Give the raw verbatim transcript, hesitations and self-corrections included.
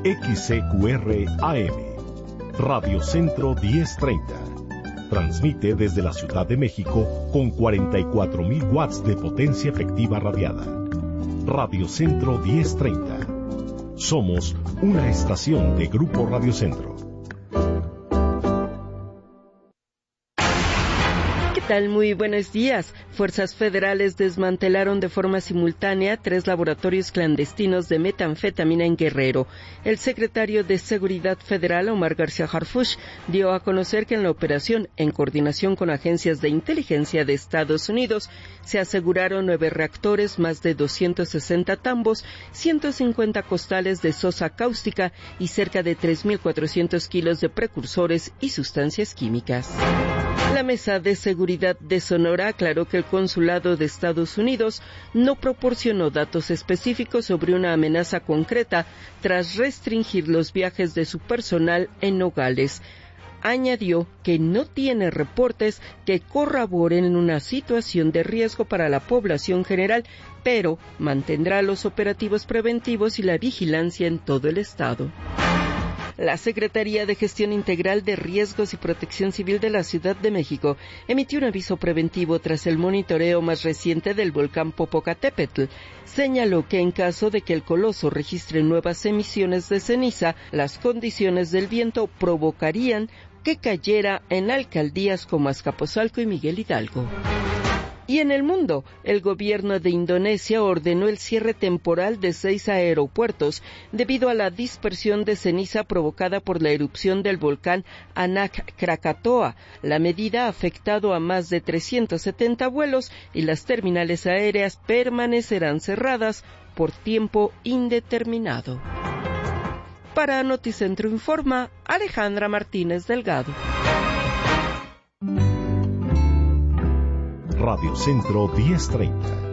X C Q R A M, Radio Centro diez treinta. Transmite desde la Ciudad de México con cuarenta y cuatro mil watts de potencia efectiva radiada. Radio Centro diez treinta. Somos una estación de Grupo Radio Centro. ¿Qué tal? Muy buenos días. Fuerzas federales desmantelaron de forma simultánea tres laboratorios clandestinos de metanfetamina en Guerrero. El secretario de Seguridad Federal, Omar García Harfuch, dio a conocer que en la operación, en coordinación con agencias de inteligencia de Estados Unidos, se aseguraron nueve reactores, más de doscientos sesenta tambos, ciento cincuenta costales de sosa cáustica y cerca de tres mil cuatrocientos kilos de precursores y sustancias químicas. La Mesa de Seguridad de Sonora aclaró que el Consulado de Estados Unidos no proporcionó datos específicos sobre una amenaza concreta tras restringir los viajes de su personal en Nogales. Añadió que no tiene reportes que corroboren una situación de riesgo para la población general, pero mantendrá los operativos preventivos y la vigilancia en todo el estado. La Secretaría de Gestión Integral de Riesgos y Protección Civil de la Ciudad de México emitió un aviso preventivo tras el monitoreo más reciente del volcán Popocatépetl. Señaló que en caso de que el coloso registre nuevas emisiones de ceniza, las condiciones del viento provocarían que cayera en alcaldías como Azcapotzalco y Miguel Hidalgo. Y en el mundo, el gobierno de Indonesia ordenó el cierre temporal de seis aeropuertos debido a la dispersión de ceniza provocada por la erupción del volcán Anak Krakatoa. La medida ha afectado a más de trescientos setenta vuelos y las terminales aéreas permanecerán cerradas por tiempo indeterminado. Para Noticentro Informa, Alejandra Martínez Delgado. Radio Centro diez treinta.